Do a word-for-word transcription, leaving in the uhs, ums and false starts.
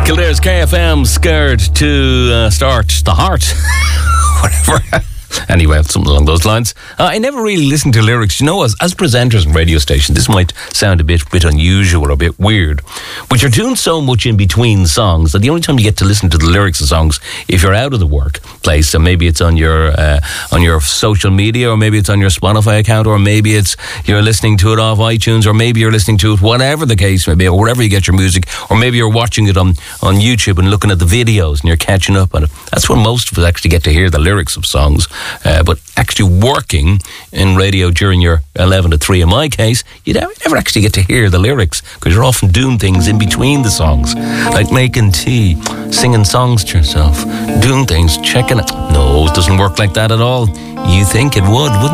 Kildare's K F M, Scared to uh, Start the Heart. Whatever. Anyway, something along those lines. Uh, I never really listened to lyrics. You know, as, as presenters and radio stations, this might sound a bit bit unusual or a bit weird, but you're doing so much in between songs that the only time you get to listen to the lyrics of songs, if you're out of the workplace, so maybe it's on your uh, on your social media, or maybe it's on your Spotify account, or maybe it's you're listening to it off iTunes, or maybe you're listening to it, whatever the case may be, or wherever you get your music, or maybe you're watching it on, on YouTube and looking at the videos and you're catching up on it. That's when most of us actually get to hear the lyrics of songs. Uh, but actually working in radio during your eleven to three, in my case, you never, never actually get to hear the lyrics, because you're often doing things in between the songs, like making tea, singing songs to yourself, doing things, checking it. No, it doesn't work like that at all. You think it would, wouldn't